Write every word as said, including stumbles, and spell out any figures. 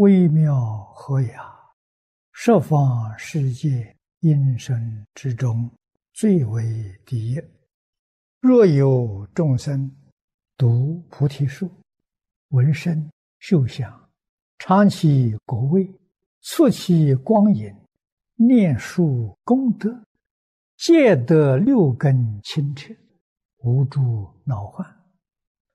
微妙和雅，十方世界音声之中最为第一。若有众生读菩提树，闻声嗅香，尝其果味，触其光影，念树功德，皆得六根清澈，无诸恼患。